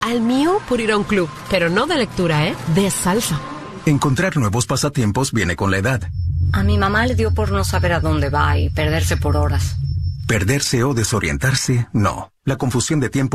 Al mío por ir a un club, pero no de lectura, de salsa. Encontrar nuevos pasatiempos viene con la edad. A mi mamá le dio por no saber a dónde va y perderse por horas. Perderse o desorientarse, no. La confusión de tiempo